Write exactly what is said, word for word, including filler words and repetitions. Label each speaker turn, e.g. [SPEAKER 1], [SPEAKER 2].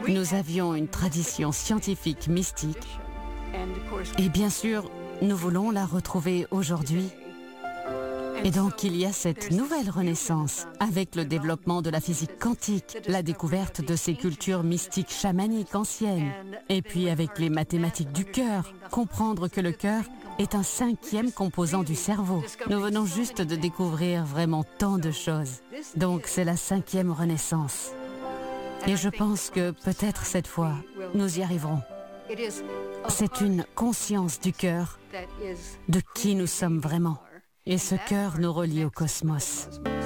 [SPEAKER 1] Nous avions une tradition scientifique mystique et bien sûr, nous voulons la retrouver aujourd'hui. Et donc il y a cette nouvelle renaissance avec le développement de la physique quantique, la découverte de ces cultures mystiques chamaniques anciennes, et puis avec les mathématiques du cœur, comprendre que le cœur est un cinquième composant du cerveau. Nous venons juste de découvrir vraiment tant de choses. Donc c'est la cinquième renaissance. Et je pense que peut-être cette fois, nous y arriverons. C'est une conscience du cœur de qui nous sommes vraiment. Et ce cœur nous relie au cosmos.